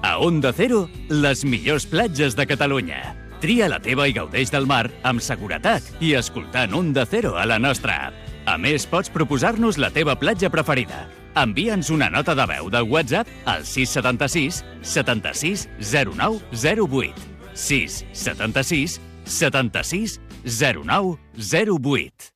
A Onda Cero, les millors platges de Catalunya. Tria la teva i gaudeix del mar amb seguretat i escoltant Onda Cero a la nostra app. A més, pots proposar-nos la teva platja preferida. Envia'ns una nota de veu del WhatsApp al 676 76 09 08. 676 76 09 08.